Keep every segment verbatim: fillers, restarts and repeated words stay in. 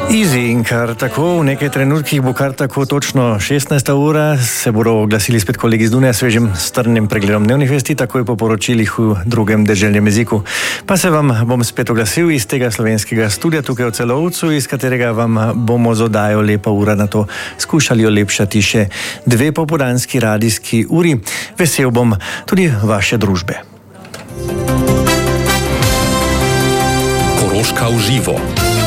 Easy in kar tako, v nekaj trenutkih bo kar tako točno šestnajsta ura, se bodo oglasili spet kolegi z Dunaj s svežim strným pregledom dnevnih vesti, takoj po poročilih v drugem deželnem jeziku. Pa se vam bom spet oglasil iz tega slovenskega studia tukaj v Celovcu, iz katerega vam bomo z oddajo Lepa ura na to skušali olepšati še dve popoldanski radijski uri. Vesel bom tudi vaše družbe. Koroška v živo.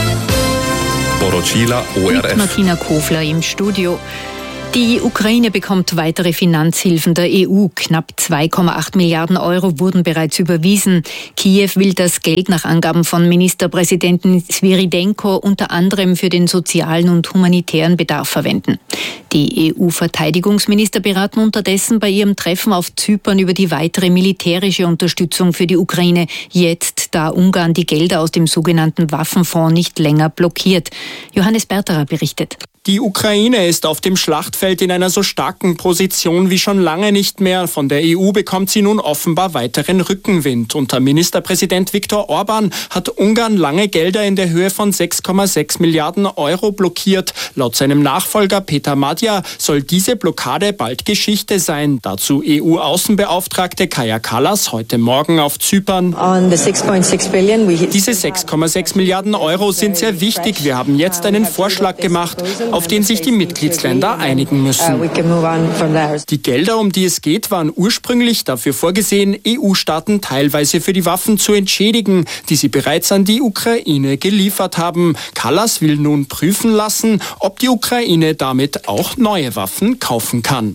Poročila O R F. Mit Martina Kofler im Studio. Die Ukraine bekommt weitere Finanzhilfen der E U. Knapp zwei Komma acht Milliarden Euro wurden bereits überwiesen. Kiew will das Geld nach Angaben von Ministerpräsidenten Svyridenko unter anderem für den sozialen und humanitären Bedarf verwenden. Die E U-Verteidigungsminister beraten unterdessen bei ihrem Treffen auf Zypern über die weitere militärische Unterstützung für die Ukraine, jetzt da Ungarn die Gelder aus dem sogenannten Waffenfonds nicht länger blockiert. Johannes Berterer berichtet. Die Ukraine ist auf dem Schlachtfeld in einer so starken Position wie schon lange nicht mehr. Von der E U bekommt sie nun offenbar weiteren Rückenwind. Unter Ministerpräsident Viktor Orban hat Ungarn lange Gelder in der Höhe von sechs Komma sechs Milliarden Euro blockiert. Laut seinem Nachfolger Peter Madja soll diese Blockade bald Geschichte sein. Dazu E U-Außenbeauftragte Kaja Kallas heute Morgen auf Zypern. Diese sechs Komma sechs Milliarden Euro sind sehr wichtig. Wir haben jetzt einen Vorschlag gemacht, auf den sich die Mitgliedsländer einigen müssen. Die Gelder, um die es geht, waren ursprünglich dafür vorgesehen, E U-Staaten teilweise für die Waffen zu entschädigen, die sie bereits an die Ukraine geliefert haben. Kallas will nun prüfen lassen, ob die Ukraine damit auch neue Waffen kaufen kann.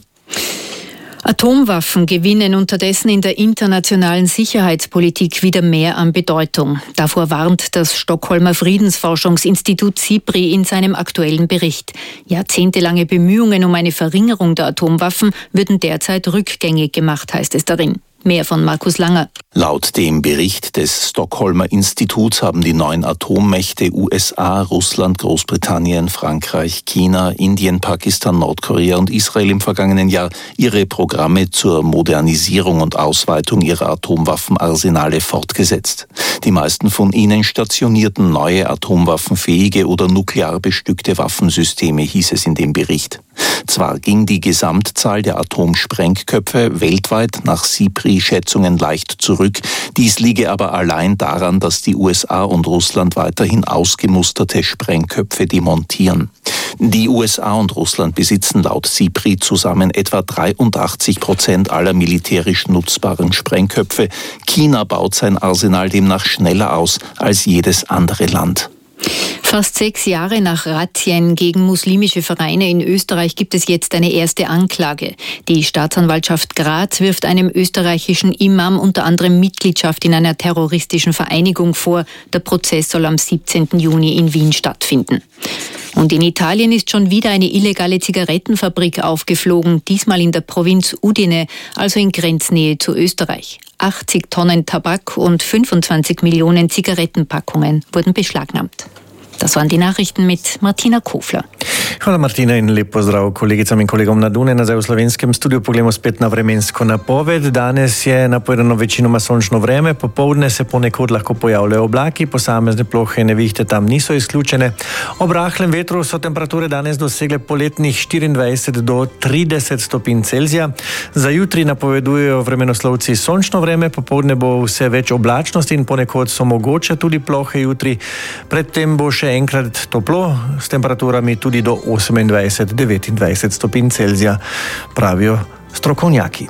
Atomwaffen gewinnen unterdessen in der internationalen Sicherheitspolitik wieder mehr an Bedeutung. Davor warnt das Stockholmer Friedensforschungsinstitut SIPRI in seinem aktuellen Bericht. Jahrzehntelange Bemühungen um eine Verringerung der Atomwaffen würden derzeit rückgängig gemacht, heißt es darin. Mehr von Markus Langer. Laut dem Bericht des Stockholmer Instituts haben die neun Atommächte U S A, Russland, Großbritannien, Frankreich, China, Indien, Pakistan, Nordkorea und Israel im vergangenen Jahr ihre Programme zur Modernisierung und Ausweitung ihrer Atomwaffenarsenale fortgesetzt. Die meisten von ihnen stationierten neue atomwaffenfähige oder nuklear bestückte Waffensysteme, hieß es in dem Bericht. Zwar ging die Gesamtzahl der Atomsprengköpfe weltweit nach SIPRI-Schätzungen leicht zurück, dies liege aber allein daran, dass die U S A und Russland weiterhin ausgemusterte Sprengköpfe demontieren. Die U S A und Russland besitzen laut SIPRI zusammen etwa dreiundachtzig Prozent aller militärisch nutzbaren Sprengköpfe. China baut sein Arsenal demnach schneller aus als jedes andere Land. Fast sechs Jahre nach Razzien gegen muslimische Vereine in Österreich gibt es jetzt eine erste Anklage. Die Staatsanwaltschaft Graz wirft einem österreichischen Imam unter anderem Mitgliedschaft in einer terroristischen Vereinigung vor. Der Prozess soll am siebzehnten Juni in Wien stattfinden. Und in Italien ist schon wieder eine illegale Zigarettenfabrik aufgeflogen, diesmal in der Provinz Udine, also in Grenznähe zu Österreich. achtzig Tonnen Tabak und fünfundzwanzig Millionen Zigarettenpackungen wurden beschlagnahmt. Das waren die Nachrichten mit Martina Kofler. Hvala Martina in lep pozdrav kolegicam in kolegom na Dunaju. Nazaj v slovenskem studiu pogledamo spet na vremensko napoved. Danes je napovedano večinoma sončno vreme, popoldne se ponekod lahko pojavljajo oblaki, posamezne plohe nevihte tam niso izključene. Ob rahlem vetru so temperature danes dosegle poletnih štiriindvajset do trideset stopinj Celzija. Za jutri napovedujejo vremenoslovci sončno vreme, popoldne bo vse več oblačnosti in ponekod so mogoče tudi plohe jutri. Predtem bo še enkrat toplo s temperaturami tudi do osemindvajset do devetindvajset stopinj Celzija, pravijo strokovnjaki.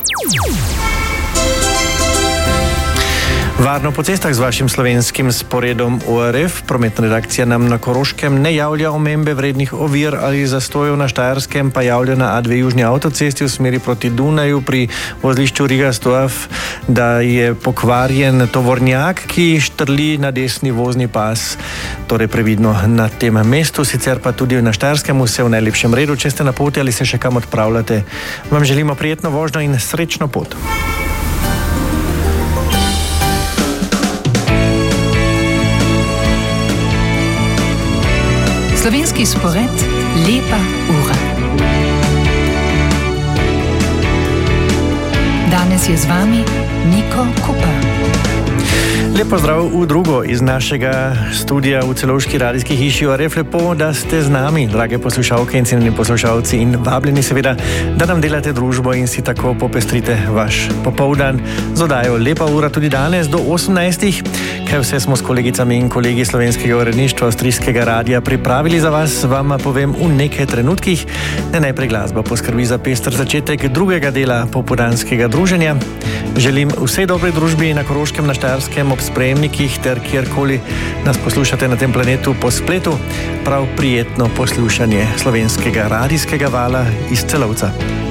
Varno po cestah z vašim slovenskim sporedom O R F. Prometna redakcija nam na Koroškem ne javlja omembe vrednih ovir ali zastojev, na Štajerskem pa javlja na A dve južni avtocesti v smeri proti Dunaju pri vozlišču Riga-Stoaf, da je pokvarjen tovornjak, ki štrli na desni vozni pas. Torej previdno na tem mestu, sicer pa tudi na Štajerskem vse v najlepšem redu. Če ste na poti ali se še kam odpravljate, vam želimo prijetno vožnjo in srečno pot. Slovenski spored Lepa ura. Danes je z vami Niko Kupa. Lep pozdrav v drugo iz našega studia v Celovški radijski hiši. Ref lepo, da ste z nami, drage poslušalke in cenjeni poslušalci, in vabljeni seveda, da nam delate družbo in si tako popestrite vaš popoldan z oddajo Lepa ura tudi danes do osemnajstih. Kaj vse smo s kolegicami in kolegi slovenskega uredništva Avstrijskega radia pripravili za vas, vam povem v nekaj trenutkih. Ne najprej glasba poskrbi za pester začetek drugega dela popoldanskega druženja. Želim vsej dobrej družbi na Koroškem, na Štajerskem, ob sprejemnikih ter kjerkoli nas poslušate na tem planetu po spletu. Prav prijetno poslušanje slovenskega radijskega vala iz Celovca.